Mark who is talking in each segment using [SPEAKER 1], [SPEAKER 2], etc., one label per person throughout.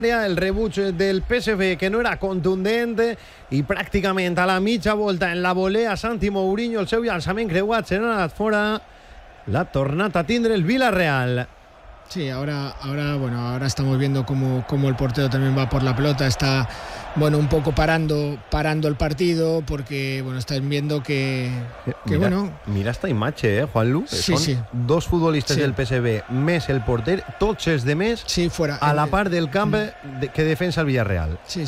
[SPEAKER 1] el rebuig del PSV, que no era contundent, i pràcticament a la mitja volta en la volea Santi Mourinho, el seu llançament creuat se n'ha anat fora. L'ha tornat a tindre el Villarreal.
[SPEAKER 2] Sí, ahora estamos viendo cómo el portero también va por la pelota, está un poco parando el partido, porque están viendo que
[SPEAKER 1] mira esta imatge, Juanlu,
[SPEAKER 2] sí,
[SPEAKER 1] són dos futbolistes del PSV més el porter, tots els de més
[SPEAKER 2] fuera,
[SPEAKER 1] a la part del camp que defensa el Villarreal.
[SPEAKER 2] Sí.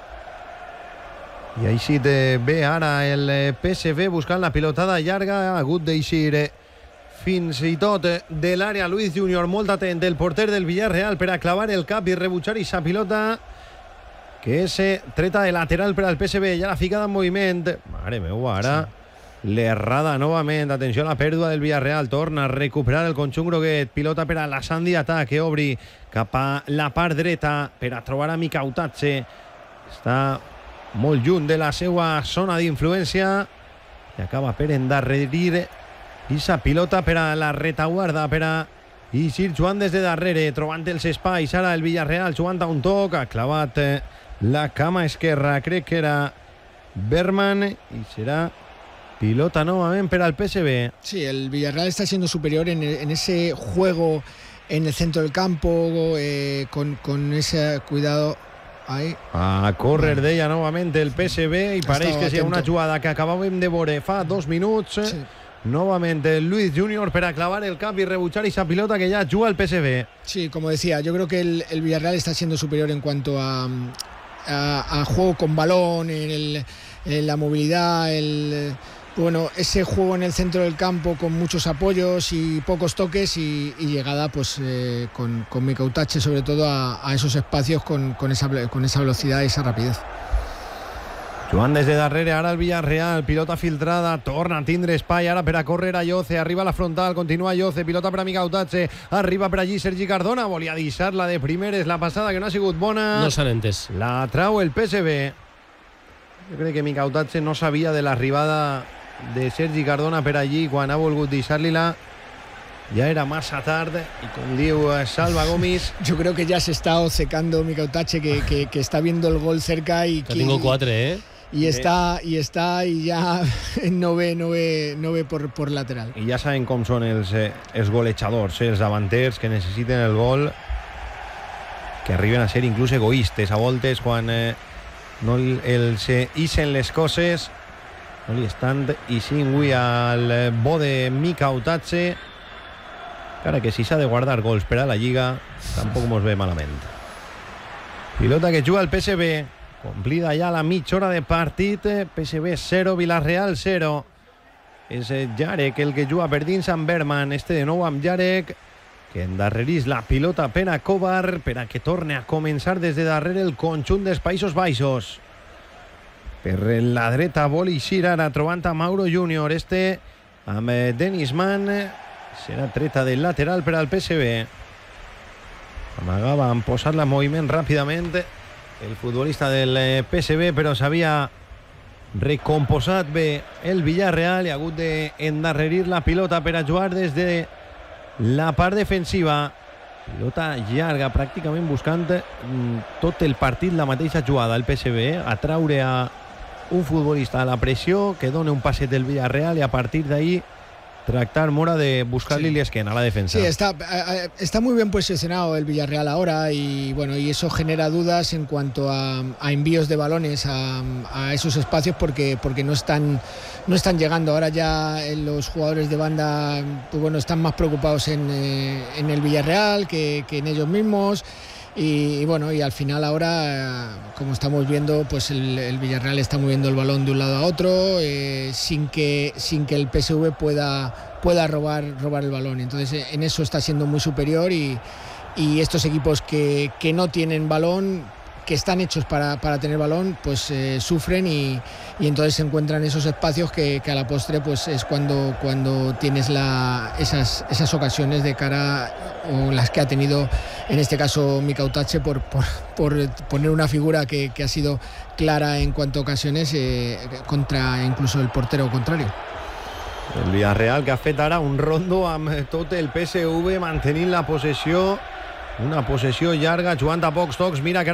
[SPEAKER 1] I així ve ara el PSV buscant la pilotada llarga, ha hagut d'eixir fins i tot de l'àrea Luis Junior, molt atent el porter del Villarreal per a clavar el cap i rebutjar aquesta pilota que és treta de lateral per al PSV. Ja la ficada en moviment, mare meu, ara l'errada novament, atenció a la pèrdua del Villarreal, torna a recuperar el conjunt groguet, pilota per a la Sandy Atac, que obri cap a la part dreta per a trobar a Mikautadze, està molt lluny de la seva zona d'influència i acaba per endarrerir aquesta pilota per a la retaguarda, per a eixir jugant des de darrere, trobant els espais. Ara el Villarreal jugant a un toc, ha clavat la cama esquerra, crec que era Berman, i serà pilota novament per al PSV.
[SPEAKER 2] Sí, el Villarreal está siendo superior en ese juego en el centro del campo, con ese cuidado. Ahí.
[SPEAKER 1] A córrer d'ella novament el PSV, i pareix que sigui una jugada que acabàvem de veure fa 2 minuts. Sí. Novament el Luis Junior per a clavar el cap y rebutjar esa pilota que ya juga el PSV.
[SPEAKER 2] Sí, como decía, yo creo que el Villarreal está siendo superior en cuanto a juego con balón, en la movilidad, ese juego en el centro del campo con muchos apoyos y pocos toques y llegada con Mikautadze sobre todo a esos espacios con esa velocidad y esa rapidez.
[SPEAKER 1] Joan des de darrere, ara el Villarreal, pilota filtrada, torna a tindre espai ara per a córrer a Yoce, arriba a la frontal, continua Yoce, pilota per a Mikautadze, arriba per allí Sergi Cardona, volia deixar-la de primeres, la passada que no ha sigut bona.
[SPEAKER 3] No s'han entès.
[SPEAKER 1] La trau el PSV. Jo crec que Mikautadze no sabia de l'arribada de Sergi Cardona per allí, quan ha volgut deixar-li-la ya era massa tard, y com diu Salva Gomis,
[SPEAKER 2] yo creo que ya se está obcecando Mikautadze, que está viendo el gol cerca y
[SPEAKER 3] que tengo 4,
[SPEAKER 2] y está y ya no ve por lateral.
[SPEAKER 1] I ja saben com són els golejadors, els davanters que necessiten el gol, que arriben a ser inclús egoistes a voltes quan no els ixen les coses. No li estan ixint avui al bo de Mikautadze, encara que si s'ha de guardar gols per a la Lliga tampoc mos ve malament. Pilota que juga el PSV, complida ja la mitja hora de partit. PSV 0, Villarreal 0. És Jarek el que juga per dins amb Berman, de nou amb Jarek, que endarrerís la pilota per a Kovar, per a que torne a començar des de darrere el conjunt dels Països Baixos. Per la dreta vol eixir ara trobant a Mauro Junior, amb Dennis Mann, serà treta del lateral per al PSV. Amagava en posar-la en moviment ràpidament el futbolista del PSV, però s'havia recomposat bé el Villarreal i ha hagut d'endarrerir la pilota per a jugar des de la part defensiva. Pilota llarga, pràcticament buscant tot el partit la mateixa jugada el PSV, atraure a un futbolista a la pressió, que dona un passet del Villarreal, i a partir d'ahí tractar Mora de buscarle l'esquena a la defensa.
[SPEAKER 2] Sí, está muy bien posicionado el Villarreal ahora y eso genera dudas en cuanto a envíos de balones a esos espacios porque no están llegando. Ahora ya los jugadores de banda están más preocupados en el Villarreal que en ellos mismos. Y al final ahora, como estamos viendo, pues el Villarreal está moviendo el balón de un lado a otro sin que el PSV pueda robar el balón. Entonces en eso está siendo muy superior y estos equipos que no tienen balón, que están hechos para tener balón, pues sufren y entonces se encuentran esos espacios que a la postre pues es cuando tienes esas ocasiones de cara, o las que ha tenido en este caso Mikautadze por poner una figura que ha sido clara en cuanto a ocasiones contra incluso el portero contrario.
[SPEAKER 1] El Villarreal que ha fet ara un rondo amb tot el PSV mantenint la possessió Una possessió llarga, jugant a pocs tocs. Mira que